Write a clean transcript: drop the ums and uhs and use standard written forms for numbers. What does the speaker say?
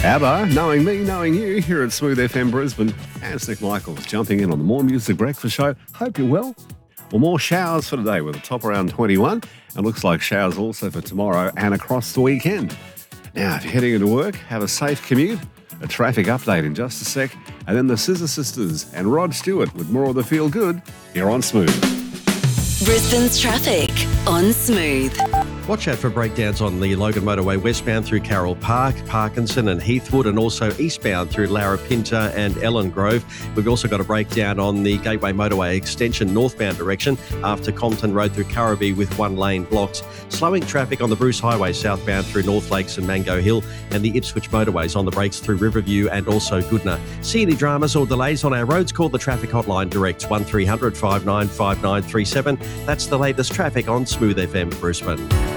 ABBA, knowing me, knowing you, here at Smooth FM Brisbane. As Nick Michaels jumping in on the More Music Breakfast Show. Hope you're well. Well, more showers for today with a top around 21. And looks like showers also for tomorrow and across the weekend. Now, if you're heading into work, have a safe commute. A traffic update in just a sec. And then the Scissor Sisters and Rod Stewart with more of the Feel Good here on Smooth. Brisbane's traffic on Smooth. Watch out for breakdowns on the Logan Motorway westbound through Carroll Park, Parkinson and Heathwood, and also eastbound through Larapinta and Ellen Grove. We've also got a breakdown on the Gateway Motorway extension northbound direction after Compton Road through Currabee with one lane blocked. Slowing traffic on the Bruce Highway southbound through North Lakes and Mango Hill, and the Ipswich Motorways on the brakes through Riverview and also Goodna. See any dramas or delays on our roads? Call the traffic hotline direct 1300 595937. That's the latest traffic on Smooth FM Brisbane.